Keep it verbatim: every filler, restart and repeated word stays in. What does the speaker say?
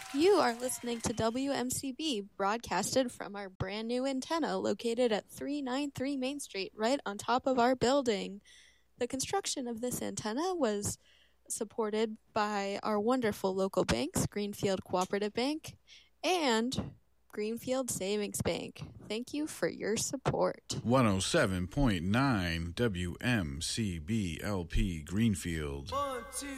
You are listening to W M C B, broadcasted from our brand new antenna located at three ninety-three Main Street, right on top of our building. The construction of this antenna was supported by our wonderful local banks, Greenfield Cooperative Bank and Greenfield Savings Bank. Thank you for your support. one oh seven point nine W M C B L P Greenfield. One, two,